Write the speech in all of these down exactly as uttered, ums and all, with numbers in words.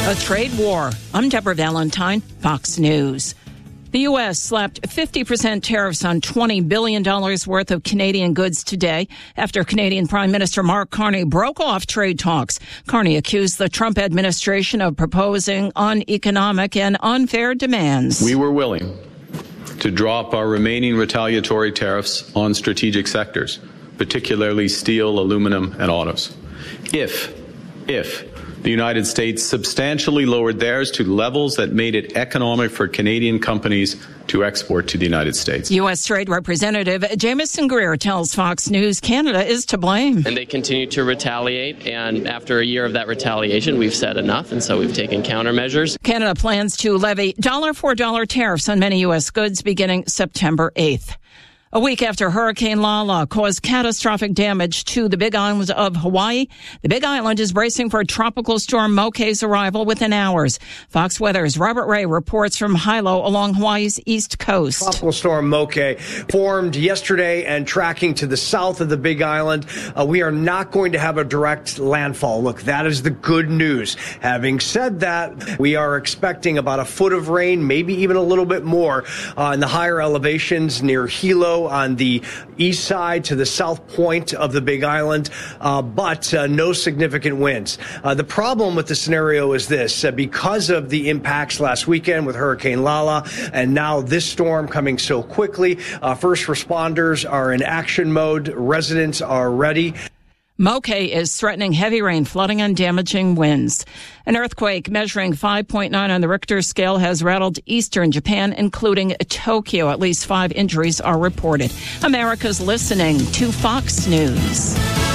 A trade war. I'm Deborah Valentine, Fox News. The U S slapped fifty percent tariffs on twenty billion dollars worth of Canadian goods today after Canadian Prime Minister Mark Carney broke off trade talks. Carney accused the Trump administration of proposing uneconomic and unfair demands. We were willing to drop our remaining retaliatory tariffs on strategic sectors, particularly steel, aluminum, and autos, if, if the United States substantially lowered theirs to levels that made it economic for Canadian companies to export to the United States. U S. Trade Representative Jamieson Greer tells Fox News Canada is to blame. And they continue to retaliate, and after a year of that retaliation, we've said enough, and so we've taken countermeasures. Canada plans to levy dollar for dollar tariffs on many U S goods beginning September eighth. A week after Hurricane Lala caused catastrophic damage to the Big Island of Hawaii, the Big Island is bracing for Tropical Storm Moke's arrival within hours. Fox Weather's Robert Ray reports from Hilo along Hawaii's east coast. Tropical Storm Moke formed yesterday and tracking to the south of the Big Island. Uh, we are not going to have a direct landfall. Look, that is the good news. Having said that, we are expecting about a foot of rain, maybe even a little bit more uh, in the higher elevations near Hilo, on the east side to the south point of the Big Island, uh, but uh, no significant winds. Uh, the problem with the scenario is this. Uh, because of the impacts last weekend with Hurricane Lala and now this storm coming so quickly, uh, first responders are in action mode. Residents are ready. Moke is threatening heavy rain, flooding, and damaging winds. An earthquake measuring five point nine on the Richter scale has rattled eastern Japan, including Tokyo. At least five injuries are reported. America's listening to Fox News.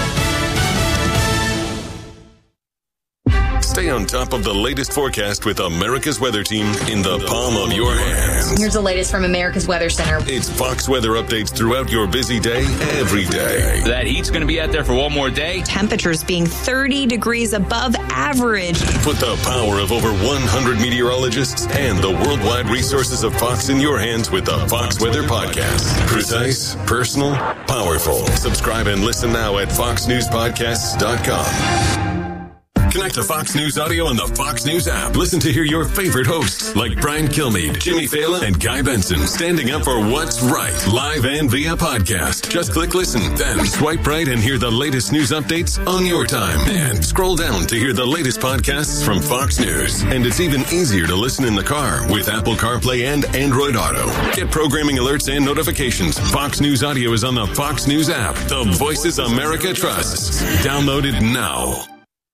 Stay on top of the latest forecast with America's Weather Team in the palm of your hands. Here's the latest from America's Weather Center. It's Fox weather updates throughout your busy day, every day. That heat's going to be out there for one more day. Temperatures being thirty degrees above average. Put the power of over one hundred meteorologists and the worldwide resources of Fox in your hands with the Fox Weather Podcast. Precise, personal, powerful. Subscribe and listen now at fox news podcasts dot com. Connect to Fox News Audio on the Fox News app. Listen to hear your favorite hosts like Brian Kilmeade, Jimmy Fallon, and Guy Benson standing up for what's right, live and via podcast. Just click listen, then swipe right and hear the latest news updates on your time. And scroll down to hear the latest podcasts from Fox News. And it's even easier to listen in the car with Apple CarPlay and Android Auto. Get programming alerts and notifications. Fox News Audio is on the Fox News app. The voices America trusts. Download it now.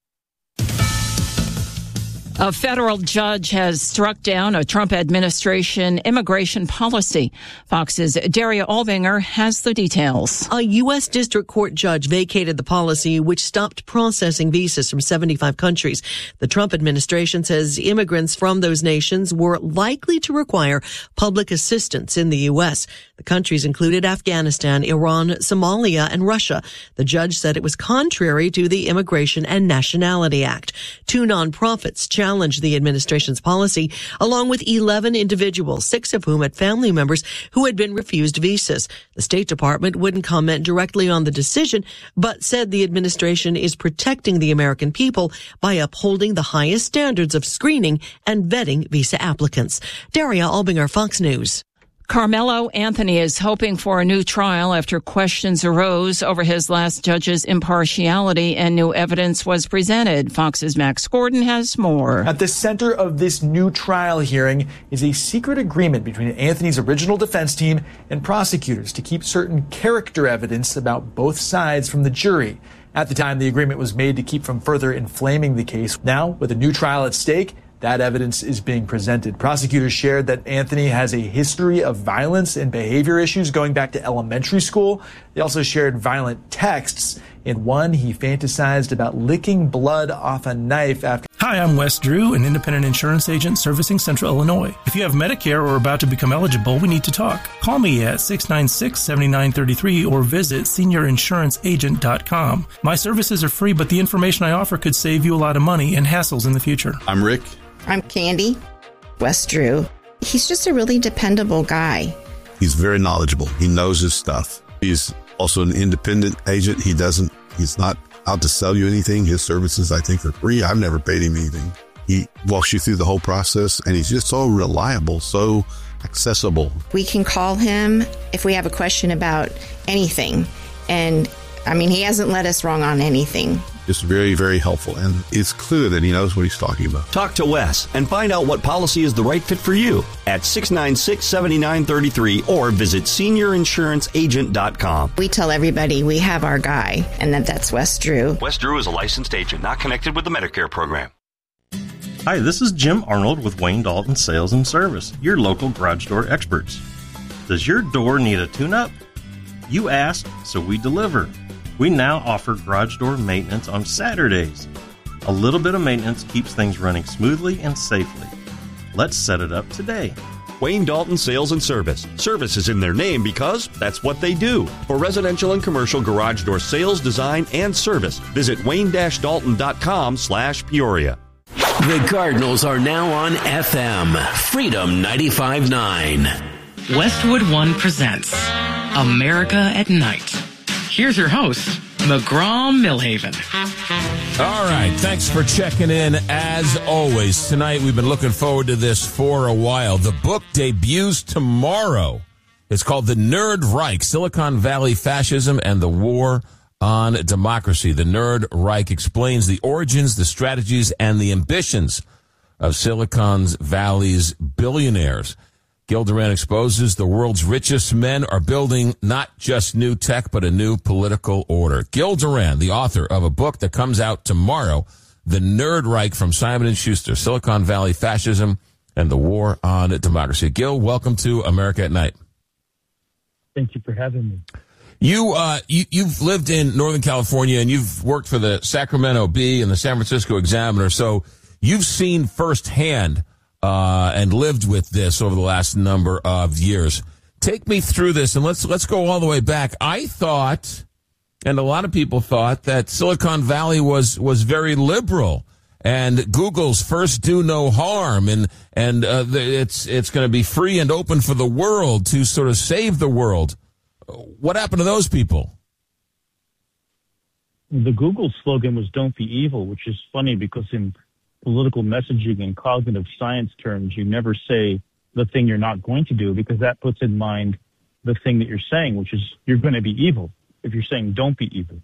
A federal judge has struck down a Trump administration immigration policy. Fox's Daria Albinger has the details. A U S district court judge vacated the policy which stopped processing visas from seventy-five countries. The Trump administration says immigrants from those nations were likely to require public assistance in the U S. The countries included Afghanistan, Iran, Somalia, and Russia. The judge said it was contrary to the Immigration and Nationality Act. Two nonprofits challenged the administration's policy, along with eleven individuals, six of whom had family members who had been refused visas. The State Department wouldn't comment directly on the decision, but said the administration is protecting the American people by upholding the highest standards of screening and vetting visa applicants. Daria Albinger, Fox News. Carmelo Anthony is hoping for a new trial after questions arose over his last judge's impartiality and new evidence was presented. Fox's Max Gordon has more. At the center of this new trial hearing is a secret agreement between Anthony's original defense team and prosecutors to keep certain character evidence about both sides from the jury. At the time, the agreement was made to keep from further inflaming the case. Now, with a new trial at stake, that evidence is being presented. Prosecutors shared that Anthony has a history of violence and behavior issues going back to elementary school. They also shared violent texts. In one, he fantasized about licking blood off a knife after... Hi, I'm Wes Drew, an independent insurance agent servicing Central Illinois. If you have Medicare or are about to become eligible, we need to talk. Call me at six nine six, seven nine three three or visit senior insurance agent dot com. My services are free, but the information I offer could save you a lot of money and hassles in the future. I'm Rick. I'm Candy. Wes Drew. He's just a really dependable guy. He's very knowledgeable. He knows his stuff. He's also an independent agent. He doesn't, he's not out to sell you anything. His services, I think, are free. I've never paid him anything. He walks you through the whole process, and he's just so reliable, so accessible. We can call him if we have a question about anything. And, I mean, he hasn't led us wrong on anything. Just very, very helpful. And it's clear that he knows what he's talking about. Talk to Wes and find out what policy is the right fit for you at six nine six, seven nine three three or visit senior insurance agent dot com. We tell everybody we have our guy, and that that's Wes Drew. Wes Drew is a licensed agent, not connected with the Medicare program. Hi, this is Jim Arnold with Wayne Dalton Sales and Service, your local garage door experts. Does your door need a tune-up? You asked, so we deliver. We now offer garage door maintenance on Saturdays. A little bit of maintenance keeps things running smoothly and safely. Let's set it up today. Wayne Dalton Sales and Service. Service is in their name because that's what they do. For residential and commercial garage door sales, design, and service, visit wayne dash dalton dot com slash Peoria. The Cardinals are now on F M, Freedom ninety-five point nine. Westwood One presents America at Night. Here's your host, McGraw Millhaven. All right, thanks for checking in. As always, tonight we've been looking forward to this for a while. The book debuts tomorrow. It's called The Nerd Reich, Silicon Valley Fascism and the War on Democracy. The Nerd Reich explains the origins, the strategies, and the ambitions of Silicon Valley's billionaires. Gil Duran exposes the world's richest men are building not just new tech, but a new political order. Gil Duran, the author of a book that comes out tomorrow, The Nerd Reich from Simon and Schuster, Silicon Valley Fascism and the War on Democracy. Gil, welcome to America at Night. Thank you for having me. You, uh, you, you've lived in Northern California and you've worked for the Sacramento Bee and the San Francisco Examiner, so you've seen firsthand Uh, and lived with this over the last number of years. Take me through this, and let's let's go all the way back. I thought, and a lot of people thought, that Silicon Valley was was very liberal, and Google's first do no harm, and and uh, it's it's going to be free and open for the world to sort of save the world. What happened to those people? The Google slogan was "Don't be evil," which is funny because in political messaging and cognitive science terms, you never say the thing you're not going to do because that puts in mind the thing that you're saying, which is you're going to be evil if you're saying don't be evil.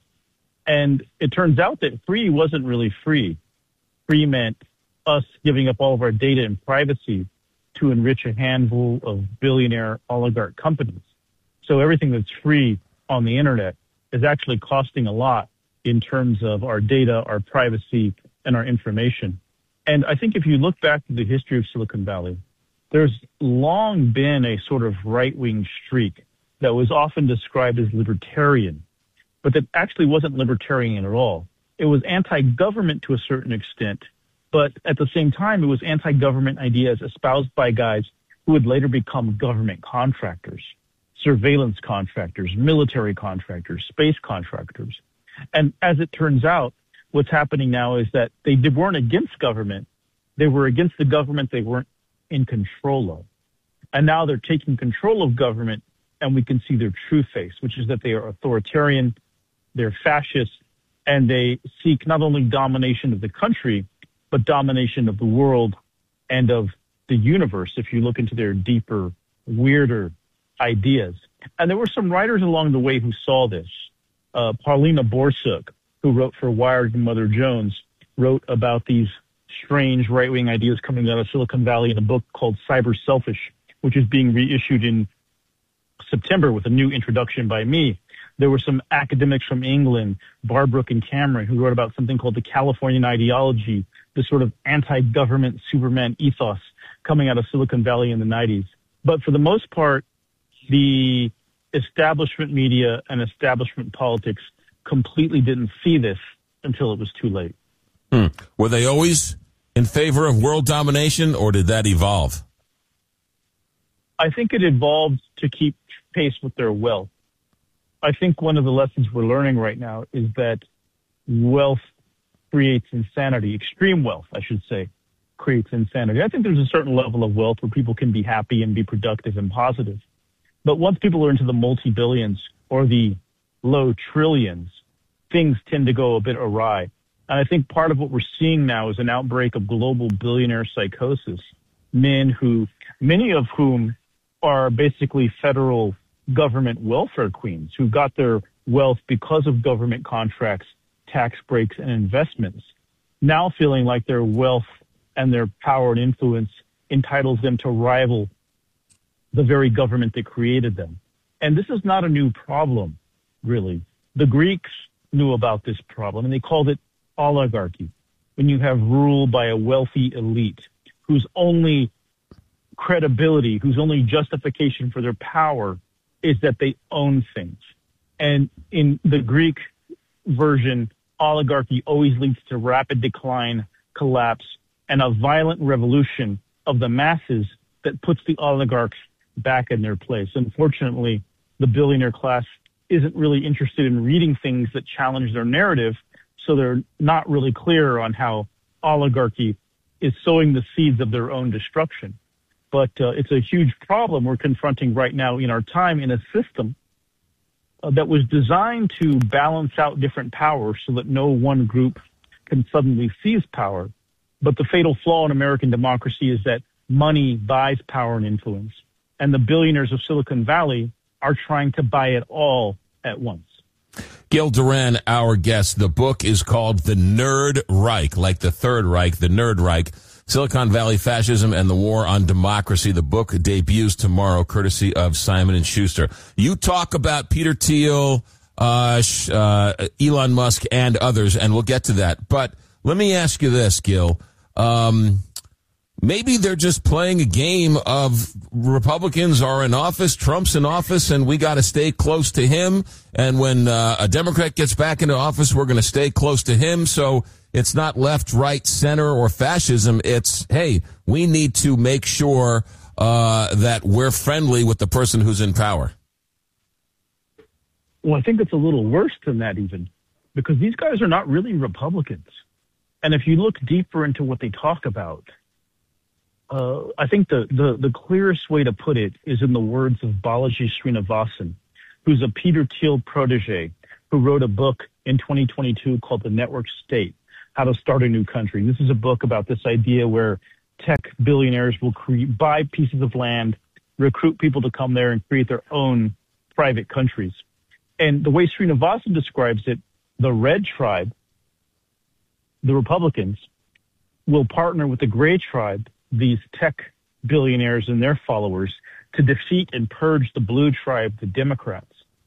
And it turns out that free wasn't really free. Free meant us giving up all of our data and privacy to enrich a handful of billionaire oligarch companies. So everything that's free on the internet is actually costing a lot in terms of our data, our privacy, and our information. And I think if you look back to the history of Silicon Valley, there's long been a sort of right-wing streak that was often described as libertarian, but that actually wasn't libertarian at all. It was anti-government to a certain extent, but at the same time, it was anti-government ideas espoused by guys who would later become government contractors, surveillance contractors, military contractors, space contractors. And as it turns out, what's happening now is that they weren't against government. They were against the government they weren't in control of. And now they're taking control of government, and we can see their true face, which is that they are authoritarian, they're fascist, and they seek not only domination of the country, but domination of the world and of the universe, if you look into their deeper, weirder ideas. And there were some writers along the way who saw this. Uh, Paulina Borsuk, who wrote for Wired and Mother Jones, wrote about these strange right-wing ideas coming out of Silicon Valley in a book called Cyber Selfish, which is being reissued in September with a new introduction by me. There were some academics from England, Barbrook and Cameron, who wrote about something called the Californian ideology, the sort of anti-government Superman ethos coming out of Silicon Valley in the nineties. But for the most part, the establishment media and establishment politics completely didn't see this until it was too late. Hmm. Were they always in favor of world domination, or did that evolve? I think it evolved to keep pace with their wealth. I think one of the lessons we're learning right now is that wealth creates insanity. Extreme wealth, I should say, creates insanity. I think there's a certain level of wealth where people can be happy and be productive and positive. But once people are into the multi-billions or the low trillions, things tend to go a bit awry. And I think part of what we're seeing now is an outbreak of global billionaire psychosis. Men who, many of whom are basically federal government welfare queens who got their wealth because of government contracts, tax breaks, and investments, now feeling like their wealth and their power and influence entitles them to rival the very government that created them. And this is not a new problem, really. The Greeks knew about this problem, and they called it oligarchy, when you have rule by a wealthy elite whose only credibility, whose only justification for their power is that they own things. And in the Greek version, oligarchy always leads to rapid decline, collapse, and a violent revolution of the masses that puts the oligarchs back in their place. Unfortunately, the billionaire class isn't really interested in reading things that challenge their narrative, so they're not really clear on how oligarchy is sowing the seeds of their own destruction. But uh, it's a huge problem we're confronting right now in our time in a system uh, that was designed to balance out different powers so that no one group can suddenly seize power. But the fatal flaw in American democracy is that money buys power and influence, and the billionaires of Silicon Valley are trying to buy it all at once. Gil Duran, our guest. The book is called The Nerd Reich, like the Third Reich, The Nerd Reich, Silicon Valley Fascism and the War on Democracy. The book debuts tomorrow, courtesy of Simon and Schuster. You talk about Peter Thiel, uh, uh, Elon Musk, and others, and we'll get to that. But let me ask you this, Gil. Um, maybe they're just playing a game of Republicans are in office, Trump's in office, and we got to stay close to him. And when uh, a Democrat gets back into office, we're going to stay close to him. So it's not left, right, center, or fascism. It's, hey, we need to make sure uh, that we're friendly with the person who's in power. Well, I think it's a little worse than that even, because these guys are not really Republicans. And if you look deeper into what they talk about, uh, I think the, the, the clearest way to put it is in the words of Balaji Srinivasan, who's a Peter Thiel protege, who wrote a book in twenty twenty-two called The Network State, How to Start a New Country. This is a book about this idea where tech billionaires will create, buy pieces of land, recruit people to come there and create their own private countries. And the way Srinivasan describes it, the Red Tribe, the Republicans, will partner with the Gray Tribe, these tech billionaires and their followers, to defeat and purge the Blue Tribe, the Democrats.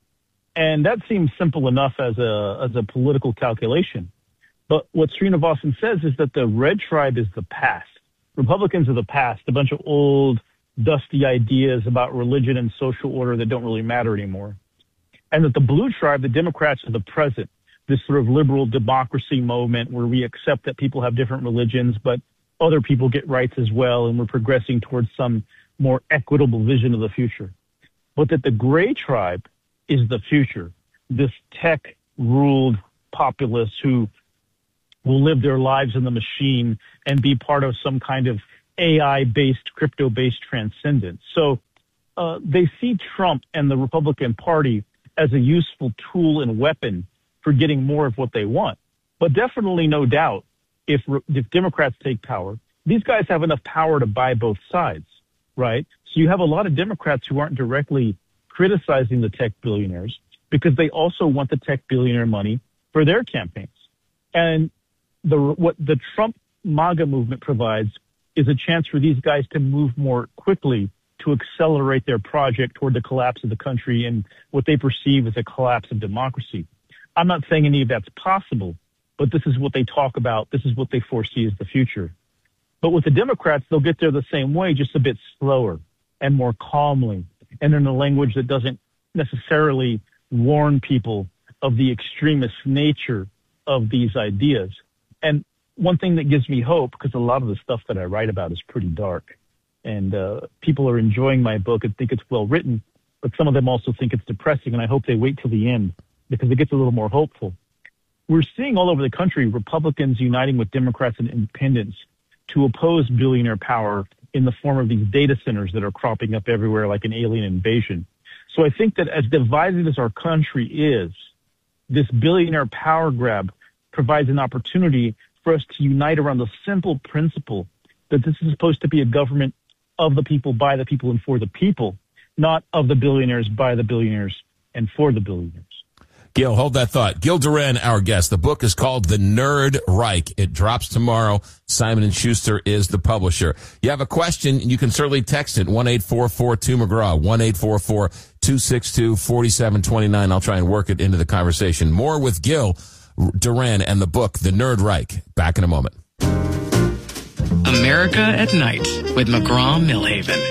And that seems simple enough as a as a political calculation. But what Srinivasan says is that the Red Tribe is the past. Republicans are the past, a bunch of old, dusty ideas about religion and social order that don't really matter anymore. And that the Blue Tribe, the Democrats, are the present, this sort of liberal democracy moment where we accept that people have different religions, but other people get rights as well, and we're progressing towards some more equitable vision of the future. But that the Gray Tribe is the future, this tech-ruled populace who will live their lives in the machine and be part of some kind of A I-based, crypto-based transcendence. So uh, they see Trump and the Republican Party as a useful tool and weapon for getting more of what they want. But definitely, no doubt, if, if Democrats take power, these guys have enough power to buy both sides, right? So you have a lot of Democrats who aren't directly criticizing the tech billionaires because they also want the tech billionaire money for their campaigns. And the what the Trump MAGA movement provides is a chance for these guys to move more quickly to accelerate their project toward the collapse of the country and what they perceive as a collapse of democracy. I'm not saying any of that's possible, but this is what they talk about. This is what they foresee as the future. But with the Democrats, they'll get there the same way, just a bit slower and more calmly, and in a language that doesn't necessarily warn people of the extremist nature of these ideas. And one thing that gives me hope, because a lot of the stuff that I write about is pretty dark, and uh, people are enjoying my book and think it's well written, but some of them also think it's depressing, and I hope they wait till the end because it gets a little more hopeful. We're seeing all over the country Republicans uniting with Democrats and independents to oppose billionaire power in the form of these data centers that are cropping up everywhere like an alien invasion. So I think that as divided as our country is, this billionaire power grab provides an opportunity for us to unite around the simple principle that this is supposed to be a government of the people, by the people, and for the people, not of the billionaires, by the billionaires, and for the billionaires. Gil, hold that thought. Gil Duran, our guest. The book is called The Nerd Reich. It drops tomorrow. Simon and Schuster is the publisher. You have a question, you can certainly text it, one eight four four two McGraw, one eight four four two six two four seven two nine. I'll try and work it into the conversation. More with Gil Duran and the book, The Nerd Reich. Back in a moment. America at Night with McGraw Millhaven.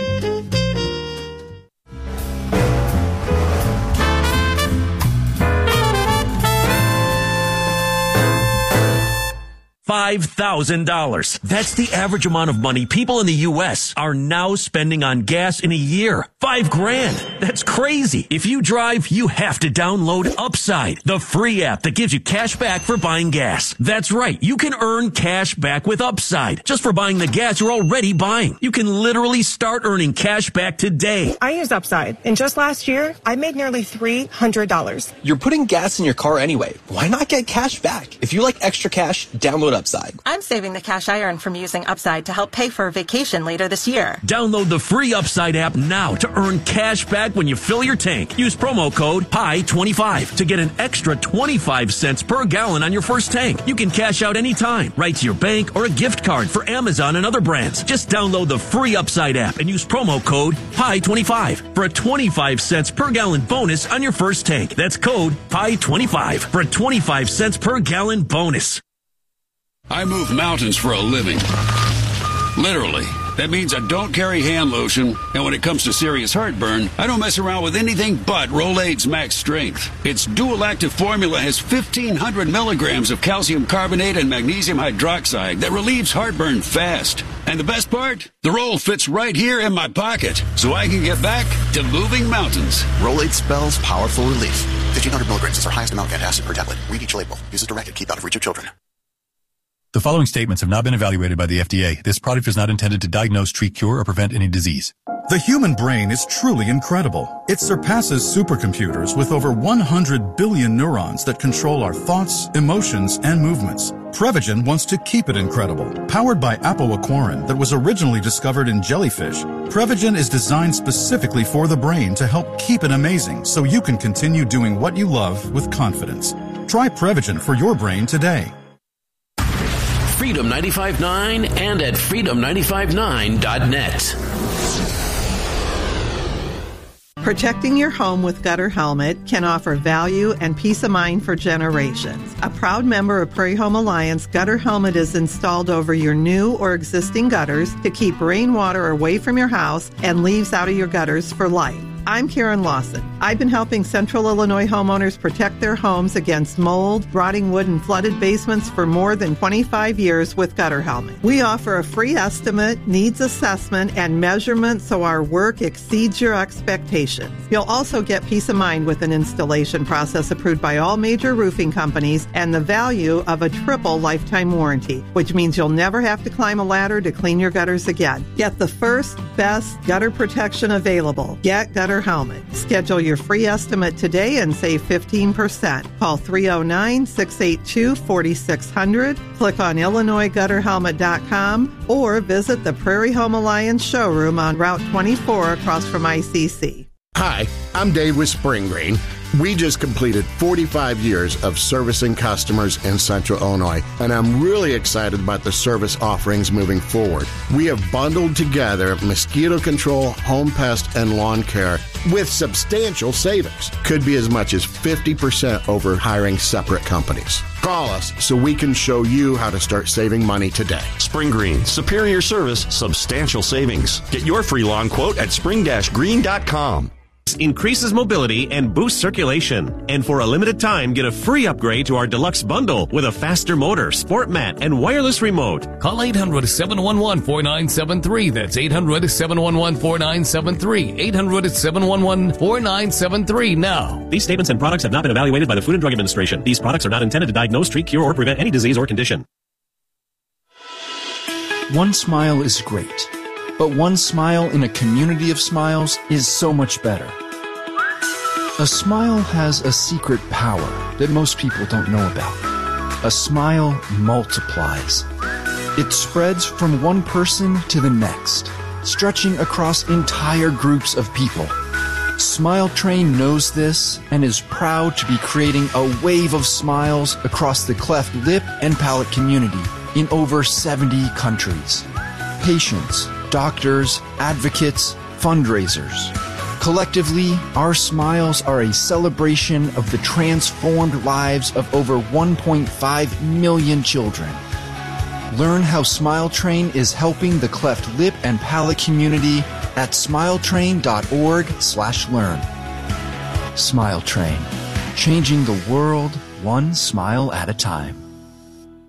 five thousand dollars. That's the average amount of money people in the U S are now spending on gas in a year. Five grand. That's crazy. If you drive, you have to download Upside, the free app that gives you cash back for buying gas. That's right. You can earn cash back with Upside just for buying the gas you're already buying. You can literally start earning cash back today. I use Upside, and just last year, I made nearly three hundred dollars. You're putting gas in your car anyway. Why not get cash back? If you like extra cash, download Upside. I'm saving the cash I earn from using Upside to help pay for a vacation later this year. Download the free Upside app now to earn cash back when you fill your tank. Use promo code P I twenty-five to get an extra twenty-five cents per gallon on your first tank. You can cash out anytime, right to your bank or a gift card for Amazon and other brands. Just download the free Upside app and use promo code P I twenty-five for a twenty-five cents per gallon bonus on your first tank. That's code P I twenty-five for a twenty-five cents per gallon bonus. I move mountains for a living. Literally. That means I don't carry hand lotion, and when it comes to serious heartburn, I don't mess around with anything but Rolaids Max Strength. Its dual-active formula has fifteen hundred milligrams of calcium carbonate and magnesium hydroxide that relieves heartburn fast. And the best part? The roll fits right here in my pocket, so I can get back to moving mountains. Rolaids spells powerful relief. fifteen hundred milligrams is our highest amount of antacid per tablet. Read each label. Use as directed. Keep out of reach of children. The following statements have not been evaluated by the F D A. This product is not intended to diagnose, treat, cure, or prevent any disease. The human brain is truly incredible. It surpasses supercomputers with over one hundred billion neurons that control our thoughts, emotions, and movements. Prevagen wants to keep it incredible. Powered by apoaquarin that was originally discovered in jellyfish, Prevagen is designed specifically for the brain to help keep it amazing so you can continue doing what you love with confidence. Try Prevagen for your brain today. Freedom ninety-five point nine and at freedom ninety-five nine dot net. Protecting your home with Gutter Helmet can offer value and peace of mind for generations. A proud member of Prairie Home Alliance, Gutter Helmet is installed over your new or existing gutters to keep rainwater away from your house and leaves out of your gutters for life. I'm Karen Lawson. I've been helping Central Illinois homeowners protect their homes against mold, rotting wood, and flooded basements for more than twenty-five years with Gutter Helmet. We offer a free estimate, needs assessment, and measurement so our work exceeds your expectations. You'll also get peace of mind with an installation process approved by all major roofing companies and the value of a triple lifetime warranty, which means you'll never have to climb a ladder to clean your gutters again. Get the first, best gutter protection available. Get Gutter Helmet. Schedule your free estimate today and save fifteen percent. Call three oh nine, six eight two, four six zero zero, click on Illinois Gutter Helmet dot com, or visit the Prairie Home Alliance showroom on Route twenty-four across from I C C. Hi, I'm Dave with Spring Green. We just completed forty-five years of servicing customers in Central Illinois, and I'm really excited about the service offerings moving forward. We have bundled together mosquito control, home pest, and lawn care with substantial savings. Could be as much as fifty percent over hiring separate companies. Call us so we can show you how to start saving money today. Spring Green, superior service, substantial savings. Get your free lawn quote at spring green dot com. Increases mobility and boosts circulation. And for a limited time, get a free upgrade to our deluxe bundle with a faster motor, sport mat, and wireless remote. Call eight hundred, seven one one, four nine seven three. That's eight hundred, seven one one, four nine seven three. eight hundred, seven one one, four nine seven three now. These statements and products have not been evaluated by the Food and Drug Administration. These products are not intended to diagnose, treat, cure, or prevent any disease or condition. One smile is great, but one smile in a community of smiles is so much better. A smile has a secret power that most people don't know about. a smile multiplies. It spreads from one person to the next, stretching across entire groups of people. Smile Train knows this and is proud to be creating a wave of smiles across the cleft lip and palate community in over seventy countries. Patients, doctors, advocates, fundraisers. Collectively, our smiles are a celebration of the transformed lives of over one point five million children. Learn how Smile Train is helping the cleft lip and palate community at smiletrain.org slash learn. Smile Train, changing the world one smile at a time.